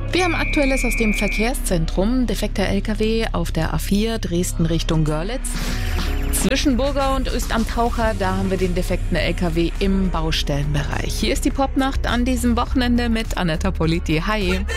Wir haben Aktuelles aus dem Verkehrszentrum. Defekter LKW auf der A4 Dresden Richtung Görlitz. Zwischen Burgau und Öst am Taucher, da haben wir den defekten LKW im Baustellenbereich. Hier ist die Popnacht an diesem Wochenende mit Anetta Politi. Hi!